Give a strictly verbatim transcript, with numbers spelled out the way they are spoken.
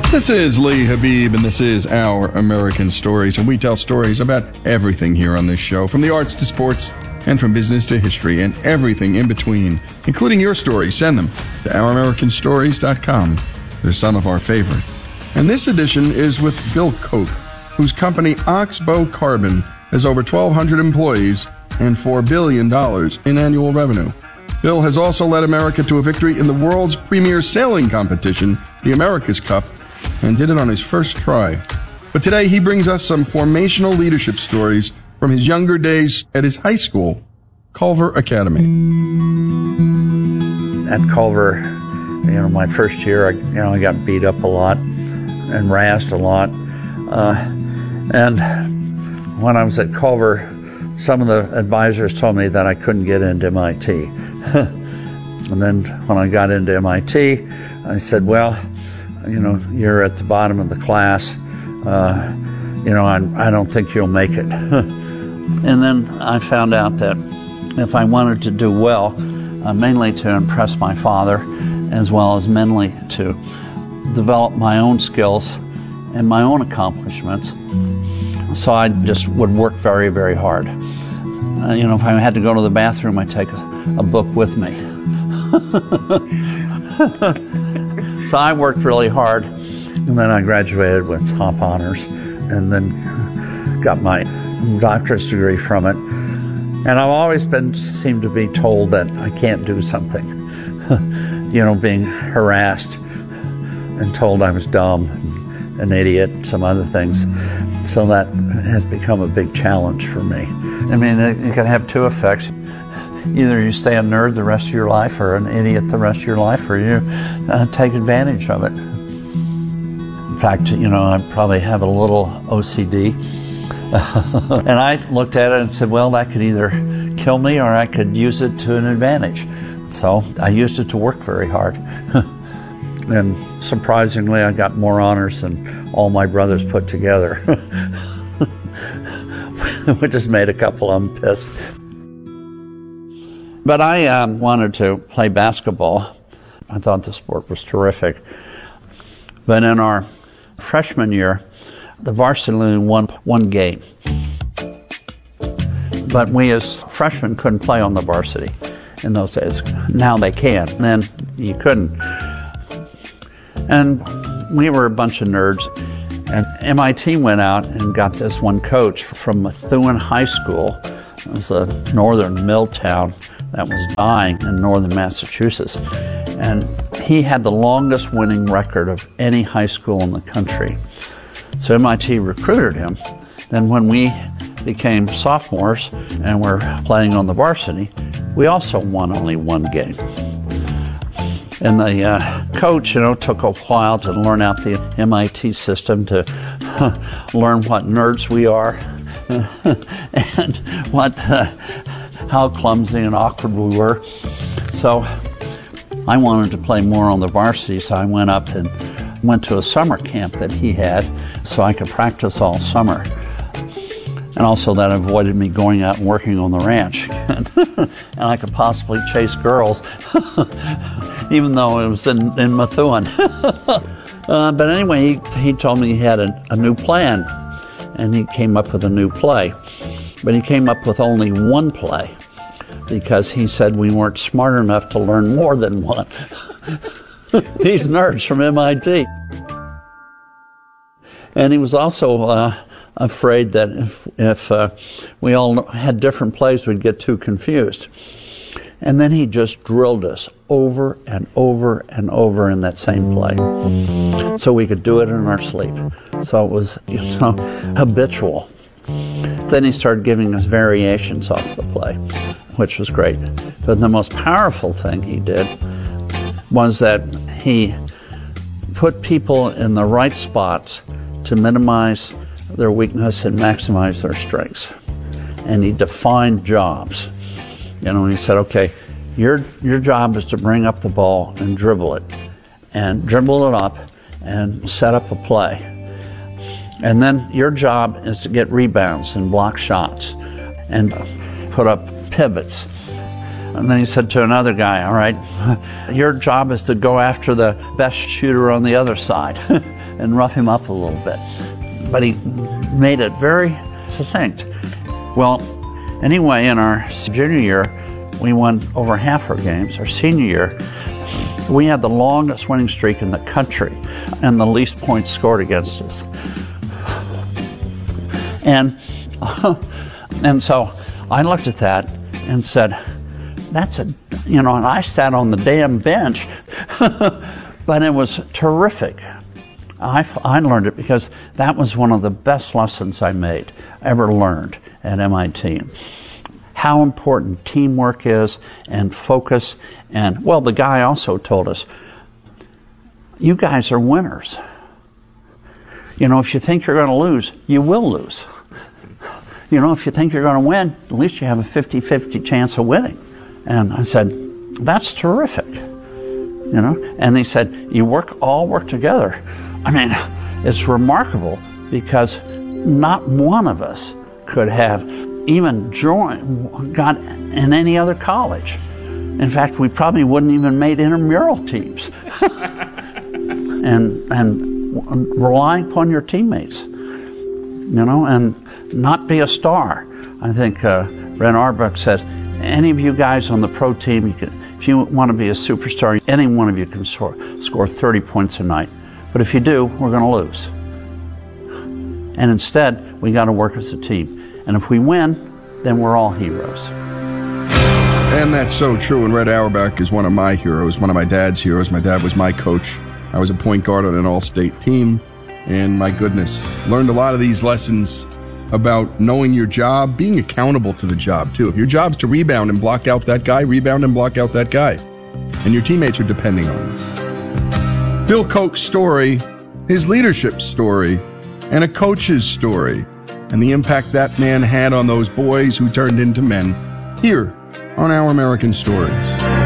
This is Lee Habib, and this is Our American Stories, and we tell stories about everything here on this show, from the arts to sports, and from business to history, and everything in between, including your stories. Send them to our american stories dot com. They're some of our favorites. And this edition is with Bill Koch, whose company Oxbow Carbon has over twelve hundred employees and four billion dollars in annual revenue. Bill has also led America to a victory in the world's premier sailing competition, the America's Cup, and did it on his first try. But today he brings us some formational leadership stories from his younger days at his high school, Culver Academy. At Culver, you know, my first year, I, you know, I got beat up a lot and razzed a lot. Uh, and when I was at Culver, some of the advisors told me that I couldn't get into M I T. And then when I got into M I T, I said, well, you know, you're at the bottom of the class. Uh, you know, I'm, I don't think you'll make it. And then I found out that if I wanted to do well, uh, mainly to impress my father, as well as mentally to develop my own skills and my own accomplishments, so I just would work very, very hard. Uh, you know, if I had to go to the bathroom, I'd take a, a book with me. So I worked really hard, and then I graduated with top honors, and then got my doctorate degree from it. And I've always been seemed to be told that I can't do something. You know, being harassed and told I was dumb, an idiot, some other things. So that has become a big challenge for me. I mean, it, it can have two effects. Either you stay a nerd the rest of your life, or an idiot the rest of your life, or you uh, take advantage of it. In fact, you know, I probably have a little O C D. And I looked at it and said, well, that could either kill me or I could use it to an advantage. So I used it to work very hard. And surprisingly, I got more honors than all my brothers put together, which has made a couple of them pissed. But I um, wanted to play basketball. I thought the sport was terrific. But in our freshman year, the varsity only won one game. But we as freshmen couldn't play on the varsity in those days. Now they can, then you couldn't. And we were a bunch of nerds. And M I T went out and got this one coach from Methuen High School. It was a northern mill town that was dying in northern Massachusetts. And he had the longest winning record of any high school in the country. So M I T recruited him. Then when we became sophomores and were playing on the varsity, we also won only one game. And the uh, coach, you know, took a while to learn out the M I T system, to learn what nerds we are and what, uh, how clumsy and awkward we were. So I wanted to play more on the varsity, so I went up and went to a summer camp that he had so I could practice all summer. And also that avoided me going out and working on the ranch. And I could possibly chase girls, even though it was in, in Methuen. uh, but anyway, he, he told me he had a, a new plan, and he came up with a new play. But he came up with only one play, because he said we weren't smart enough to learn more than one. These nerds from M I T. And he was also uh, afraid that if, if uh, we all had different plays, we'd get too confused. And then he just drilled us over and over and over in that same play, so we could do it in our sleep. So it was, you know, habitual. Then he started giving us variations off the play, which was great. But the most powerful thing he did was that he put people in the right spots to minimize their weakness and maximize their strengths. And he defined jobs. You know, he said, okay, your your job is to bring up the ball and dribble it, and dribble it up and set up a play. And then your job is to get rebounds and block shots and put up pivots. And then he said to another guy, all right, your job is to go after the best shooter on the other side and rough him up a little bit. But he made it very succinct. Well, anyway, in our junior year, we won over half our games. Our senior year, we had the longest winning streak in the country and the least points scored against us. And, and so I looked at that and said, that's a, you know, and I sat on the damn bench, but it was terrific. I, I learned it because that was one of the best lessons I made, ever learned at M I T. How important teamwork is and focus. And, well, the guy also told us, you guys are winners. You know, if you think you're going to lose, you will lose. You know, if you think you're going to win, at least you have a fifty-fifty chance of winning. And I said, that's terrific. You know, and he said, you work, all work together. I mean, it's remarkable because not one of us could have even joined, got in any other college. In fact, we probably wouldn't even made intramural teams. and and relying upon your teammates, you know, and not be a star. I think uh, Ren Auerbach said, any of you guys on the pro team, you can, if you want to be a superstar, any one of you can score, score thirty points a night. But if you do, we're going to lose. And instead, we got to work as a team. And if we win, then we're all heroes. And that's so true. And Red Auerbach is one of my heroes, one of my dad's heroes. My dad was my coach. I was a point guard on an all-state team. And my goodness, learned a lot of these lessons about knowing your job, being accountable to the job, too. If your job's to rebound and block out that guy, rebound and block out that guy. And your teammates are depending on you. Bill Koch's story, his leadership story, and a coach's story, and the impact that man had on those boys who turned into men, here on Our American Stories.